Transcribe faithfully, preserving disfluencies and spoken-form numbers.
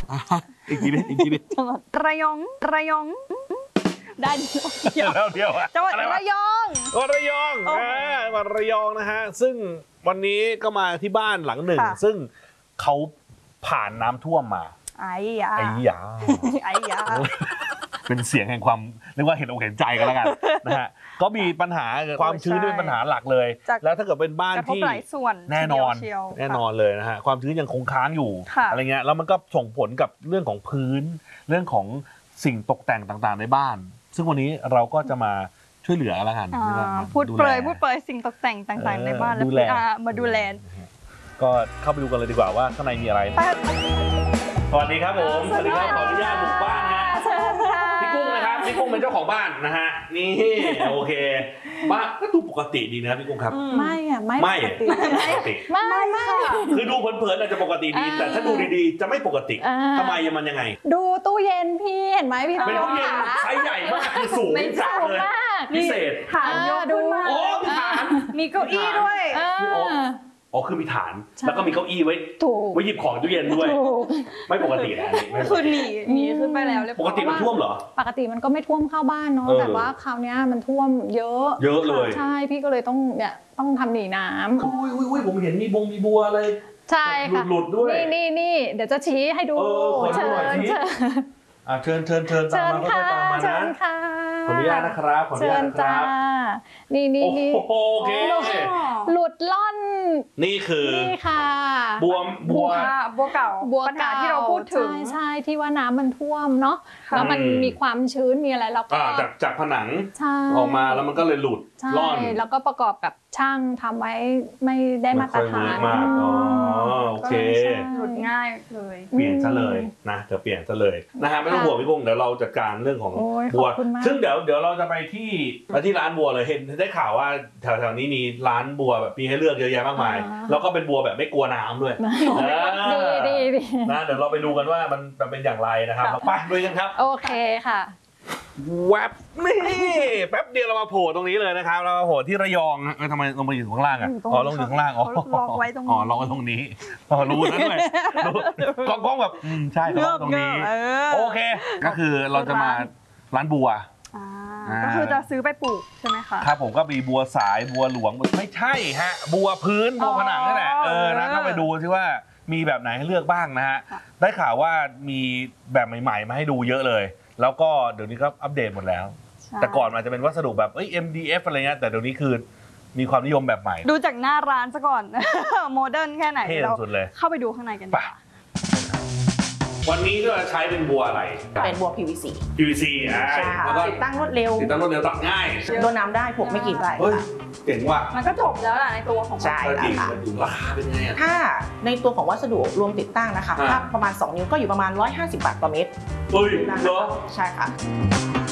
อีกทีนึงอีกทีนึงจังหวัดระยองระยองได้เดียวแล้วเดียวอะจังหวัดระยองระยองจังหวัดระยองนะฮะซึ่งวันนี้ก็มาที่บ้านหลังหนึ่งซึ่งเขาผ่านน้ำท่วมมาไอ้ยาไอ้ยาไอ้ยาเป็นเสียงแห่งความเรียกว่าเห็นอกเห็นใจกันแล้วกันนะฮะก็มีปัญหาความชื้นเป็นปัญหาหลักเลยแล้วถ้าเกิดเป็นบ้านที่แน่นอนแน่นอนเลยนะฮะความชื้นยังคงค้างอยู่อะไรเงี้ยแล้วมันก็ส่งผลกับเรื่องของพื้นเรื่องของสิ่งตกแต่งต่างๆในบ้านซึ่งวันนี้เราก็จะมาช่วยเหลือแล้วกันพูดเปรยพูดเปรยสิ่งตกแต่งต่างๆในบ้านแล้วมาดูแลก็เข้าไปดูกันเลยดีกว่าว่าข้างในมีอะไรสวัสดีครับผมสวัสดีครับขออนุญาตบุกบ้านฮะพี่กุ้งนะครับพี่กุ้งเป็นเจ้าของบ้านนะฮะนี่โอเคบ้านก็ดูปกติดีนะพี่กุ้งครับไม่อะไม่ไม่ปกติไม่ไม่คือดูเพลินๆอาจจะปกติดีแต่ถ้าดูดีๆจะไม่ปกติทำไมมันยังไงดูตู้เย็นพี่เห็นไหมพี่เป็นตู้เย็นไซส์ใหญ่มากคือสูงจัดเลยพิเศษฐานยกขึ้นมาโอ้มีฐานมีเก้าอี้ด้วยอ๋อคือมีฐานแล้วก็มีเก้าอี้ไว้ไว้หยิบของตู้เย็นด้วยไม่ปกตินะคือหนีหนีขึ้นไปแล้วปกติมันท่วมเหรอปกติมันก็ไม่ท่วมเข้าบ้านเนาะแต่ว่าคราวนี้มันท่วมเยอะเยอะเลยใช่พี่ก็เลยต้องเนี่ยต้องทำหนีน้ำอุ้ยอุ้ยผมเห็นมีบงมีบัวอะไรใช่ค่ะหลุดด้วยนี่นี่นี่เดี๋ยวจะชี้ให้ดูเชิญเชิญอ่ะเชิญเชิญเชิญตามมาค่อยๆตามมานะขออนุญาตนะครับขออนุญาตนะครับนี่นี่นี่โอเคหลุดล่อนนี่คือนี่ค่ะบัวบัวบัวเก่าบัวเก่าที่เราพูดถึงใช่ใช่ที่ว่าน้ำมันท่วมเนาะแล้วมันมีความชื้นมีอะไรแล้วก็จากจากผนังออกมาแล้วมันก็เลยหลุดล่อนแล้วก็ประกอบกับช่างทำไว้ไม่ได้มาตรฐานมากอ๋อโอเคหลุดง่ายเลยเปลี่ยนซะเลยนะจะเปลี่ยนซะเลยนะฮะไม่ต้องห่วงพี่กุ้งเดี๋ยวเราจัดการเรื่องของบัวซึ่งเดี๋ยวเดี๋ยวเราจะไปที่ไปที่ร้านบัวเลยเห็นได้ข่าวว่าแถวๆนี้มีร้านบัวแบบมีให้เลือกเยอะแยะมากมายแล้วก็เป็นบัวแบบไม่กลัวน้ำด้วยดีดีดีนะเดี๋ยวเราไปดูกันว่ามันเป็นอย่างไรนะครับไปดูกันครับโอเคค่ะแวบนี่แป๊บเดียวเรามาโผล่ตรงนี้เลยนะครับเรามาโผล่ที่ระยองทำไมลงมาอยู่ข้างล่างอ่ะอ๋อลงอยู่ข้างล่างอ๋อล็อกไว้ตรงนี้อ๋อล็อกไว้ตรงนี้อ๋อรู้นะด้วยกล้องแบบใช่ล็อกตรงนี้โอเคก็คือเราจะมาร้านบัวก็คือจะซื้อไปปลูกใช่ไหมคะครับผมก็มีบัวสายบัวหลวงไม่ใช่ฮะบัวพื้นบัวผนังนี่แหละเออนะเข้าไปดูซิว่ามีแบบไหนให้เลือกบ้างนะฮะได้ข่าวว่ามีแบบใหม่ๆมาให้ดูเยอะเลยแล้วก็เดี๋ยวนี้ก็อัปเดตหมดแล้วแต่ก่อนมันจะเป็นวัสดุแบบเอ้ย เอ็ม ดี เอฟ อะไรเงี้ยแต่เดี๋ยวนี้คือมีความนิยมแบบใหม่ดูจากหน้าร้านซะก่อนโมเดิร์นแค่ไหนเราเข้าไปดูข้างในกันดีกว่าวันนี้ก็ใช้เป็นบัวอะไรเป็นบัว พี วี ซีพี วี ซี อ่าติดตั้งรวดเร็วติดตั้งรวดเร็วตัดง่ายโดนน้ำได้ผกไม่กี่ใบเก่งว่ะมันก็จบแล้วแหละในตัวของใช่แล้วค่ะราคาเป็นไงถ้าในตัวของวัสดุรวมติดตั้งนะคะถ้าประมาณสองนิ้วก็อยู่ประมาณหนึ่งร้อยห้าสิบบาทต่อเมตรเฮ้ยเหรอใช่ค่ะ